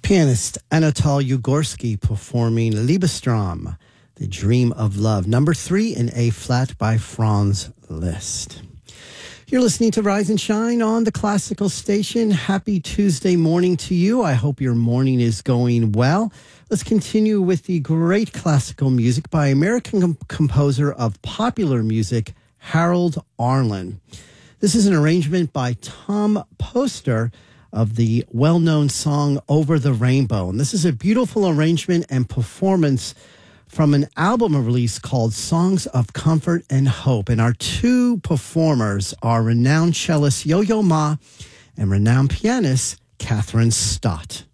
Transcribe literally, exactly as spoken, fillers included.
Pianist Anatol Ugorsky performing Liebestrom, The Dream of Love, number three in A-flat by Franz Liszt. You're listening to Rise and Shine on the Classical Station. Happy Tuesday morning to you. I hope your morning is going well. Let's continue with the great classical music by American com- composer of popular music, Harold Arlen. This is an arrangement by Tom Poster of the well-known song Over the Rainbow. And this is a beautiful arrangement and performance from an album release called Songs of Comfort and Hope. And our two performers are renowned cellist Yo-Yo Ma and renowned pianist Catherine Stott.